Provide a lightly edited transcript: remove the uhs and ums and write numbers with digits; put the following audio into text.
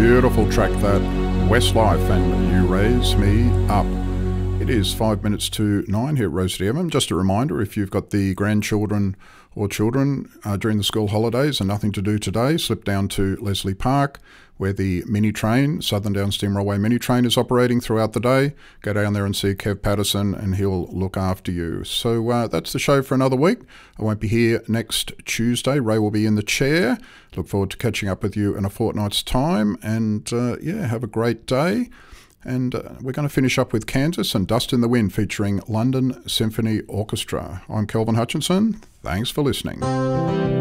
Beautiful track that, Westlife and You Raise Me Up. It is 5 minutes to 9 here at Rose City FM. Just a reminder, if you've got the grandchildren or children during the school holidays and nothing to do today, slip down to Leslie Park, where the mini train, Southern Down Steam Railway mini train, is operating throughout the day. Go down there and see Kev Patterson and he'll look after you. So that's the show for another week. I won't be here next Tuesday. Ray will be in the chair. Look forward to catching up with you in a fortnight's time. And have a great day. And we're going to finish up with Kansas and Dust in the Wind featuring London Symphony Orchestra. I'm Kelvin Hutchinson. Thanks for listening.